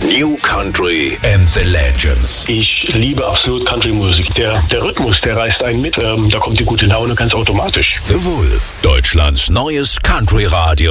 New Country and the Legends. Ich liebe absolut Country-Musik. Der Rhythmus, der reißt einen mit. Da kommt die gute Laune ganz automatisch. The Wolf, Deutschlands neues Country-Radio.